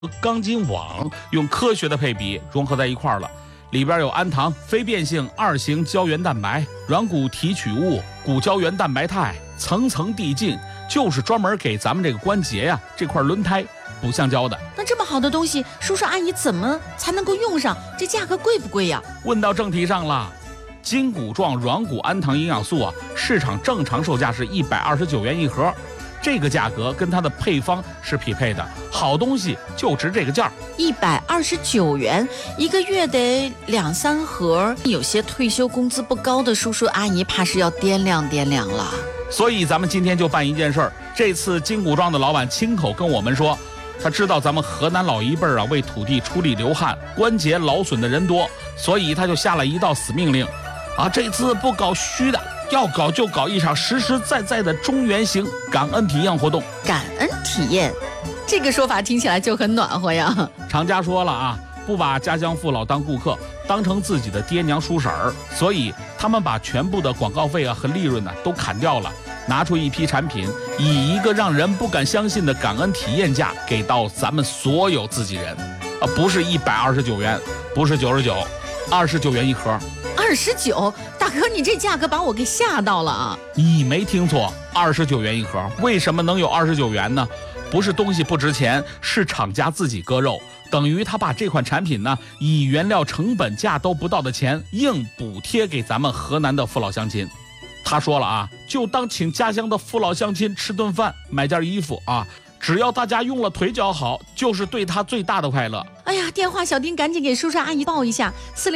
钢筋网用科学的配比融合在一块儿了，里边有氨糖、非变性2型胶原蛋白、软骨提取物、骨胶原蛋白肽，层层递进，就是专门给咱们这个关节呀这块轮胎补橡胶的。 那这么好的东西，叔叔阿姨怎么才能够用上？这价格贵不贵呀？ 问到正题上了，筋骨状软骨氨糖营养素啊，市场正常售价是129元一盒。这个价格跟它的配方是匹配的，好东西就值这个价 ，129元，一个月得2-3盒。有些退休工资不高的叔叔阿姨，怕是要掂量掂量了。 所以咱们今天就办一件事儿，这次筋骨状的老板亲口跟我们说，他知道咱们河南老一辈啊为土地出力流汗，关节劳损的人多，所以他就下了一道死命令，这次不搞虚的。要搞就搞一场实实在在的中原型感恩体验活动。 感恩体验，这个说法听起来就很暖和呀。 厂家说了不把家乡父老当顾客，当成自己的爹娘叔婶儿，所以他们把全部的广告费和利润都砍掉了，拿出一批产品，以一个让人不敢相信的感恩体验价给到咱们所有自己人，不是129元，不是99，29元一盒。 29，大哥，你这价格把我给吓到了啊！ 你没听错，29元一盒。为什么能有29元呢？不是东西不值钱，是厂家自己割肉，等于他把这款产品呢，以原料成本价都不到的钱，硬补贴给咱们河南的父老乡亲。他说了就当请家乡的父老乡亲吃顿饭，买件衣服只要大家用了腿脚好，就是对他最大的快乐。 哎呀，电话小丁赶紧给叔叔阿姨报一下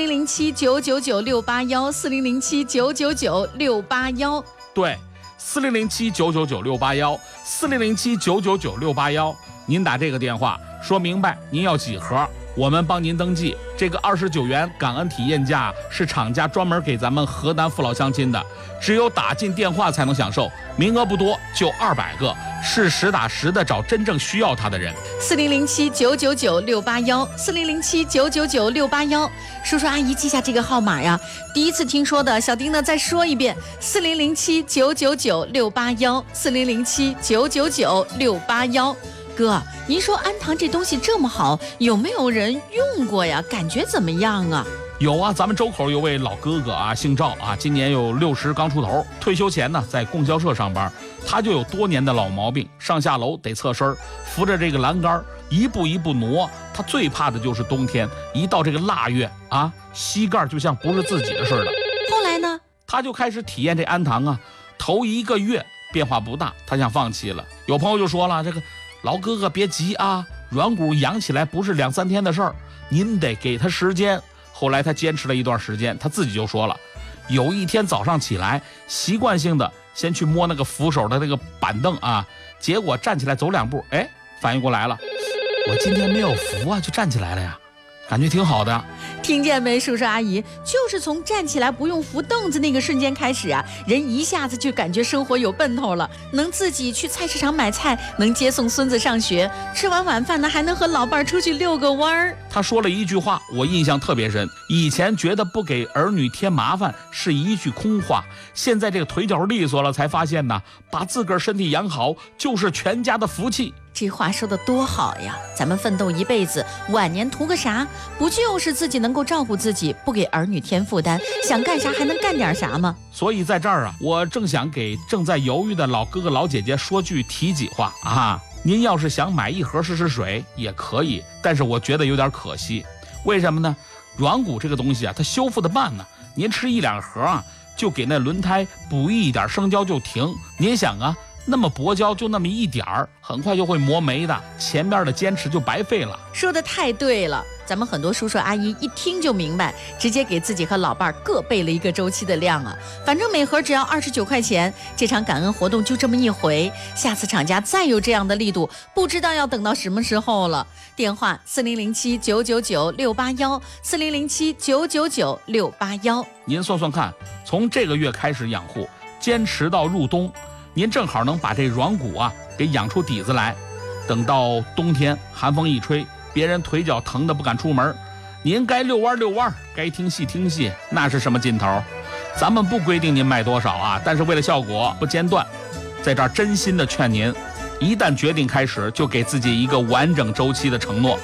，4007-999-681，4007-999-681。 对，4007-999-681，4007-999-681。您打这个电话说明白您要几盒，我们帮您登记。这个29元感恩体验价是厂家专门给咱们河南父老乡亲的，只有打进电话才能享受，名额不多，就200个，是实打实的找真正需要它的人。 4007-999-681，4007-999-681。叔叔阿姨记下这个号码呀。第一次听说的，小丁呢再说一遍：4007-999-681，4007-999-681。哥，您说氨糖这东西这么好，有没有人用过呀？感觉怎么样啊？ 有咱们周口有位老哥哥姓赵今年有60刚出头，退休前呢在供销社上班，他就有多年的老毛病，上下楼得侧身，扶着这个栏杆一步一步挪。他最怕的就是冬天，一到这个腊月膝盖就像不是自己的似的。 后来呢， 他就开始体验这氨糖头1个月变化不大，他想放弃了。有朋友就说了，这个老哥哥别急软骨养起来不是2-3天的事儿，您得给他时间。后来他坚持了一段时间，他自己就说了，有一天早上起来，习惯性的先去摸那个扶手的那个板凳结果站起来走2步，反应过来了，我今天没有扶就站起来了呀，感觉挺好的。 听见没，叔叔阿姨，就是从站起来不用扶凳子那个瞬间开始人一下子就感觉生活有奔头了，能自己去菜市场买菜，能接送孙子上学，吃完晚饭呢还能和老伴出去遛个弯儿。 他说了一句话我印象特别深，以前觉得不给儿女添麻烦是一句空话，现在这个腿脚利索了才发现把自个儿身体养好就是全家的福气。 这话说得多好呀！咱们奋斗一辈子，晚年图个啥？不就是自己能够照顾自己，不给儿女添负担，想干啥还能干点啥吗？ 所以在这儿我正想给正在犹豫的老哥哥老姐姐说句提己话您要是想买一盒试试水也可以，但是我觉得有点可惜。为什么呢？软骨这个东西它修复的慢您吃1-2盒就给那轮胎补一点生胶就停。您想那么薄胶就那么一点儿，很快就会磨没的，前面的坚持就白费了。 说得太对了，咱们很多叔叔阿姨一听就明白，直接给自己和老伴各备了一个周期的量反正每盒只要29块钱，这场感恩活动就这么一回，下次厂家再有这样的力度，不知道要等到什么时候了。电话4007-999-681，4007-999-681。 您算算看，从这个月开始养护，坚持到入冬，您正好能把这软骨给养出底子来。等到冬天寒风一吹，别人腿脚疼得不敢出门，您该遛弯遛弯，该听戏听戏，那是什么劲头？咱们不规定您卖多少但是为了效果不间断，在这儿真心的劝您， 一旦决定开始，就给自己一个完整周期的承诺。